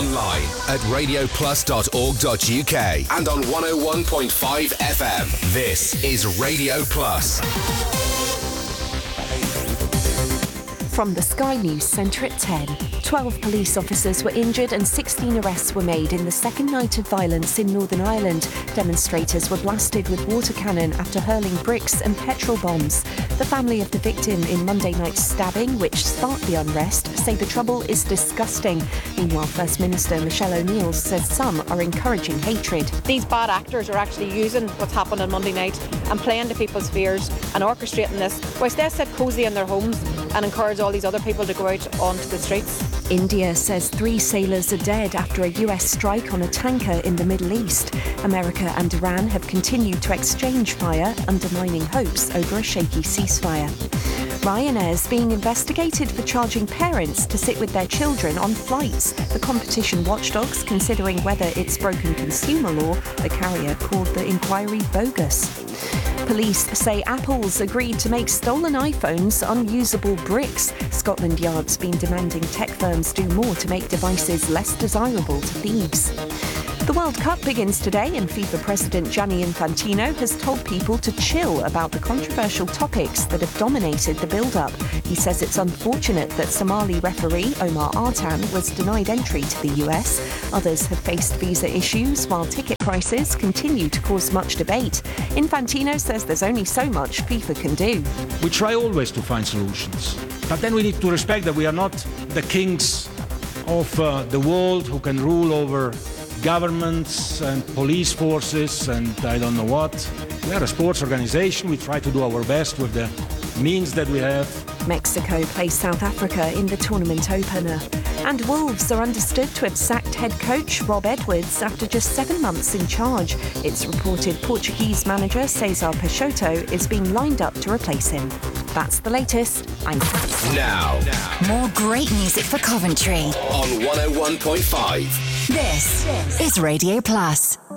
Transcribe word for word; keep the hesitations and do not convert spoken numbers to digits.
online at radio plus dot org dot u k and on one oh one point five F M. This is Radio Plus. From the Sky News Centre at ten. twelve police officers were injured and sixteen arrests were made in the second night of violence in Northern Ireland. Demonstrators were blasted with water cannon after hurling bricks and petrol bombs. The family of the victim in Monday night's stabbing, which sparked the unrest, say the trouble is disgusting. Meanwhile, First Minister Michelle O'Neill says some are encouraging hatred. These bad actors are actually using what's happened on Monday night and playing to people's fears and orchestrating this, whilst they sit cosy in their homes and encourage all these other people to go out onto the streets. India says three sailors are dead after a U S strike on a tanker in the Middle East. America and Iran have continued to exchange fire, undermining hopes over a shaky ceasefire. Ryanair's being investigated for charging parents to sit with their children on flights. The competition watchdog's considering whether it's broken consumer law. The carrier called the inquiry bogus. Police say Apple's agreed to make stolen iPhones unusable bricks. Scotland Yard's been demanding tech firms do more to make devices less desirable to thieves. The World Cup begins today and FIFA President Gianni Infantino has told people to chill about the controversial topics that have dominated the build-up. He says it's unfortunate that Somali referee Omar Artan was denied entry to the U S. Others have faced visa issues while ticket prices continue to cause much debate. Infantino says there's only so much FIFA can do. We try always to find solutions, but then we need to respect that we are not the kings of uh, the world who can rule over governments and police forces and I don't know what. We are a sports organization. We try to do our best with the means that we have. Mexico plays South Africa in the tournament opener. And Wolves are understood to have sacked head coach Rob Edwards after just seven months in charge. It's reported Portuguese manager Cesar Peixoto is being lined up to replace him. That's the latest. I'm Kat. Now. More great music for Coventry. On one oh one point five. This is Radio Plus.